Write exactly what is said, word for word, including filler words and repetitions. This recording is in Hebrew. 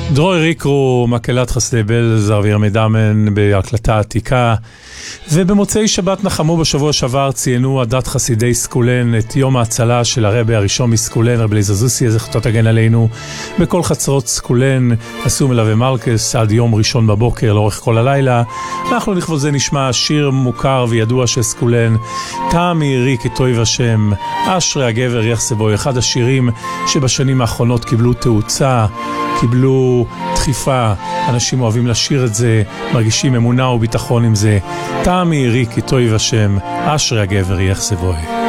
דרוי ריקרו, מקהלת חסידי בעלז, ארביר מדמן בהקלטה עתיקה. ובמוצאי שבת נחמו בשבוע שעבר ציינו עדת חסידי סקולן את יום ההצלה של הרבי הראשון מסקולן, רבי אליעזר זוסי, זכותו תגן עלינו. בכל חצרות סקולן עשו מלווה מלכס עד יום ראשון בבוקר לאורך כל הלילה. אנחנו לכבוד זה נשמע שיר מוכר וידוע של סקולן, תעמי רי כטוב השם, אשרי הגבר יחסבו, אחד השירים שבשנים האחרונות קיבלו תאוצה, קיבלו דחיפה, אנשים אוהבים לשיר את זה, מרגישים אמונה וביטחון עם זה. תעמי רי כטוב השם, אשרי הגבר יחסבו.